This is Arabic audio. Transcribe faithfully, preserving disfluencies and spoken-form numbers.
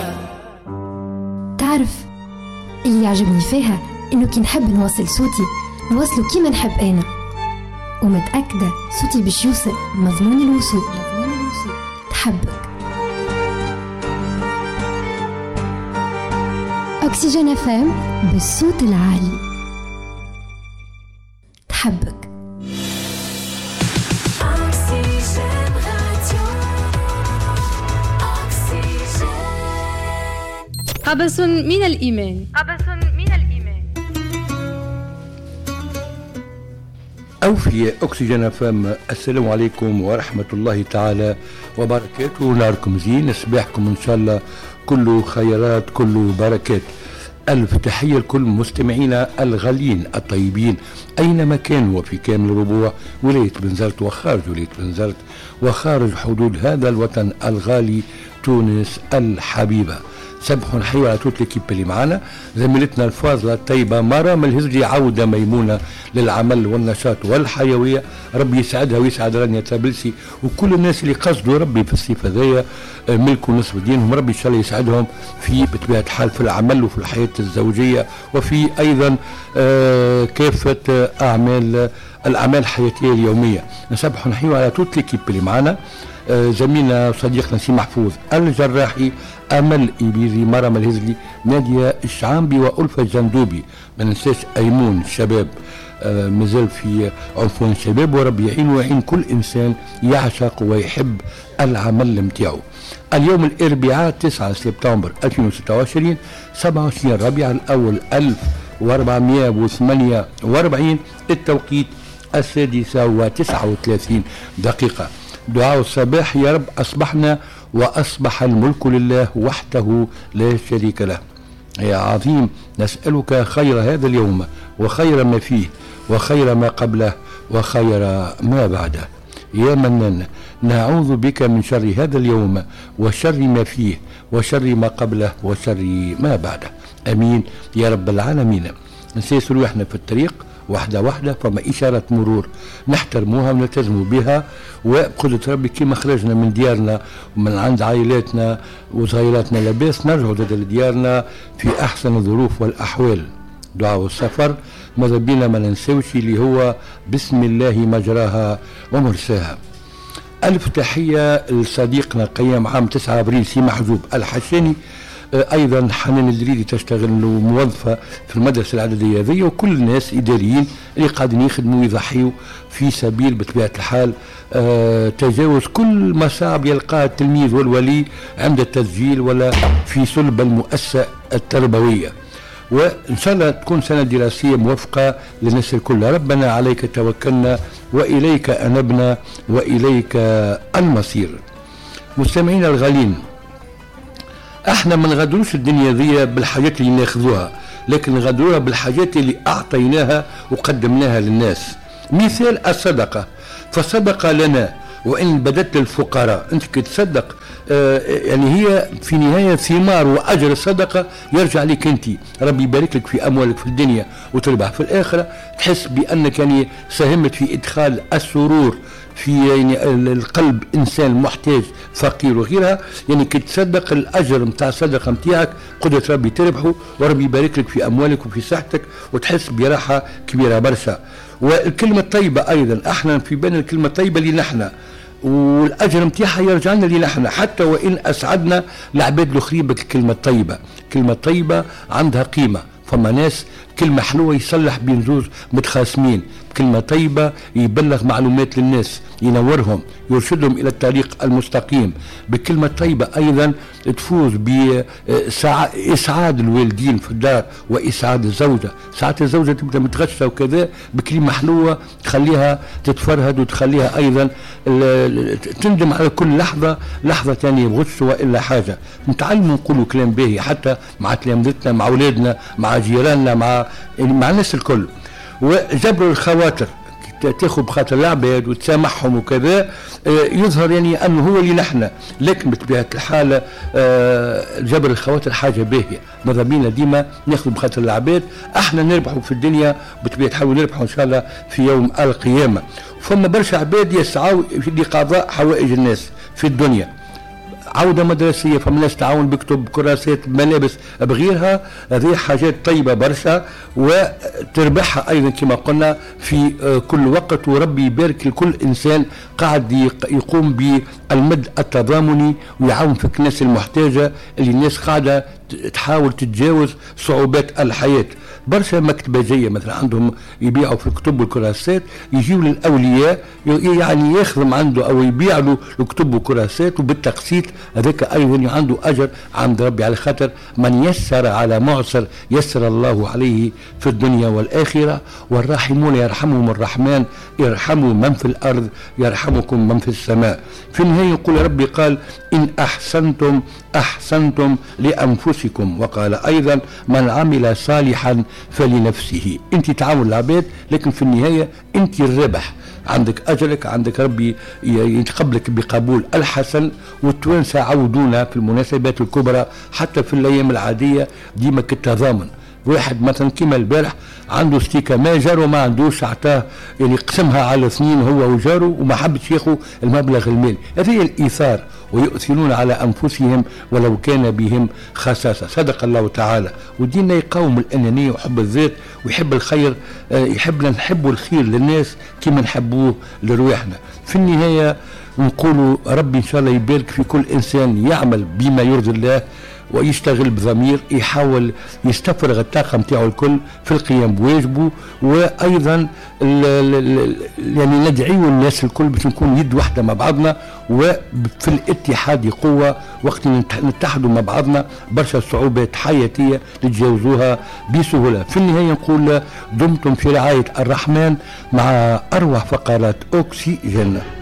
تعرف اللي يعجبني فيها إنه كي نحب نوصل صوتي نوصله كيما نحب أنا، ومتأكدة صوتي باش يوصل مضمون الوصول. تحبك أكسجين اف ام بالصوت العالي. تحبك قبس من الإيمان. قبس من الإيمان. أو في أكسجين فام. السلام عليكم ورحمة الله تعالى وبركاته. نهاركم زين، صباحكم إن شاء الله كله خيرات كله بركات. ألف تحية لكل مستمعينا الغاليين الطيبين أينما كانوا وفي كامل ربوع ولاية بنزرت وخارج ولاية بنزرت وخارج حدود هذا الوطن الغالي تونس الحبيبة. سبحوا نحيوا على توت ليكيب اللي معانا، زميلتنا الفاضلة الطيبة مرام الهزلي، عودة ميمونة للعمل والنشاط والحيوية. ربي يسعدها ويسعد رانيا تابلسي وكل الناس اللي قصدوا ربي في الصيف هذايا ملكوا نصف دينهم. ربي إن شاء الله يسعدهم في بطبيعة الحال في العمل وفي الحياة الزوجية وفي أيضا آه كافة أعمال الأعمال الحياتية اليومية. نسبحوا نحيوا على توت ليكيب اللي معانا، زميلنا وصديقنا سي محفوظ الجراحي، امل ايبيزي، مرام الهزلي، ناديه الشعامبي والفه الجندوبي. ما ننساش ايمون الشباب آه مازال في عنفوان الشباب، وربي يعين ويعين كل انسان يعشق ويحب العمل نتاعو. اليوم الاربعاء تسعة سبتمبر ألفين وستة وعشرين، سبعة وعشرين ربيع الاول ألف وأربعمائة وثمانية وأربعين، التوقيت السادسة وتسعة وثلاثين دقيقة. دعاء الصباح: يا رب أصبحنا وأصبح الملك لله وحده لا شريك له. يا عظيم نسألك خير هذا اليوم وخير ما فيه وخير ما قبله وخير ما بعده. يا منان نعوذ بك من شر هذا اليوم وشر ما فيه وشر ما قبله وشر ما بعده. أمين يا رب العالمين. نسيس روحنا في الطريق واحدة واحدة، فما إشارة مرور نحترموها ونلتزموا بها، وبقدرة ربي كما خرجنا من ديارنا ومن عند عائلاتنا وصغيراتنا لاباس نرجعوا لديارنا في أحسن الظروف والأحوال. دعاء السفر ماذا بينا ما ننسوش اللي هو بسم الله مجراها ومرساها. ألف تحية لصديقنا قيام عام تسعة أبريل سي محجوب الحشاني، ايضا حنان الدريدي تشتغل موظفه في المدرسه العدديه هذه، وكل الناس اداريين اللي قاعدين يخدموا ويضحيوا في سبيل بطبيعه الحال آه تجاوز كل مصاعب يلقاها التلميذ والولي عند التسجيل ولا في صلب المؤسسه التربويه. وان شاء الله تكون سنه دراسيه موفقه للناس الكل. ربنا عليك توكلنا واليك انبنا واليك المصير. مستمعينا الغالين، احنا ما نغادروش الدنيا ذي بالحاجات اللي ناخذوها، لكن نغادروها بالحاجات اللي اعطيناها وقدمناها للناس. مثال الصدقه، فصدق لنا وان بدت للفقراء. انت كتصدق آه يعني هي في نهايه ثمار واجر الصدقه يرجع لك انت. ربي يبارك لك في اموالك في الدنيا وتربح في الاخره، تحس بانك يعني ساهمت في ادخال السرور في يعني القلب انسان محتاج فقير وغيرها. يعني كي تصدق الاجر نتاع الصدقه نتاعك قدرة ربي تربحه، وربي يبارك لك في اموالك وفي صحتك وتحس براحه كبيره برشا. والكلمه الطيبه ايضا، احنا في بالنا الكلمه الطيبه اللي نحن والاجر نتاعها يرجع لنا اللي نحن، حتى وان اسعدنا العباد الاخرين بالكلمه الطيبه. الكلمه الطيبه عندها قيمه. فما ناس كلمة حلوة يصلح بين زوج متخاصمين، كلمة طيبة يبلغ معلومات للناس، ينورهم، يرشدهم إلى الطريق المستقيم. بكلمة طيبة أيضا تفوز بإسعاد الوالدين في الدار وإسعاد الزوجة. ساعات الزوجة تبدأ متغشة وكذا، بكلمة حلوة تخليها تتفرهد وتخليها أيضا تندم على كل لحظة لحظة ثانية بغش وإلا حاجة. نتعلم نقولوا كلام باهي حتى مع تلامذتنا، مع أولادنا، مع جيراننا، مع مع الناس الكل. وجبر الخواطر، تاخذ بخاطر العباد وتسامحهم وكذا، يظهر يعني انه هو اللي نحن. لكن بطبيعه الحال جبر الخواطر حاجه باهيه. ماذا بينا ديما ناخذ بخاطر العباد، احنا نربحوا في الدنيا بطبيعه الحال ونربحوا ان شاء الله في يوم القيامه. فما برشا عباد يسعوا لقضاء حوائج الناس في الدنيا، عودة مدرسية، فما ناس تعاون بكتب كراسات ملابس بغيرها، هذه حاجات طيبة برشا وتربحها أيضا كما قلنا في كل وقت. وربي يبارك لكل إنسان قاعد يقوم بالمد التضامني ويعاون في الناس المحتاجة اللي الناس قاعدة تحاول تتجاوز صعوبات الحياة. برشا مكتبة جاية مثلا عندهم يبيعوا في الكتب والكراسات، يجيوا للأولياء يعني يخدم عنده أو يبيع له الكتب والكراسات وبالتقسيط، هذاك أيضا عنده أجر عند ربي، على خاطر من يسر على معسر يسر الله عليه في الدنيا والآخرة. والراحمون يرحمهم الرحمن ارحموا من في الأرض يرحمكم من في السماء. في النهاية يقول ربي قال إن أحسنتم أحسنتم لأنفسكم، وقال أيضا من عمل صالحا فلنفسه. أنت تعامل العباد لكن في النهاية أنت الربح، عندك أجرك، عندك ربي يتقبلك بقبول الحسن. والتوانسة عودونا في المناسبات الكبرى حتى في الأيام العادية ديما التضامن. واحد مثلا كما البارح عنده ستيكا ما جاره ما عندوش، اعطاه يعني قسمها على اثنين هو وجاره وما حبش ياخذ المبلغ المالي. هذه الايثار، ويؤثرون على انفسهم ولو كان بهم خصاصه. صدق الله تعالى. وديننا يقاوم الانانيه وحب الذات ويحب الخير، يحبنا نحبوا الخير للناس كما نحبوه لرواحنا. في النهايه نقولوا ربي ان شاء الله يبارك في كل انسان يعمل بما يرضي الله ويشتغل بضمير، يحاول يستفرغ الطاقة متاعه الكل في القيام بواجبه. وأيضا يعني ندعيو الناس الكل باش نكون يد واحدة مع بعضنا، وفي الاتحاد قوة. وقت نتحدوا مع بعضنا برشا صعوبات حياتية نتجاوزوها بسهولة. في النهاية نقول دمتم في رعاية الرحمن مع أروع فقرات أوكسي جنة.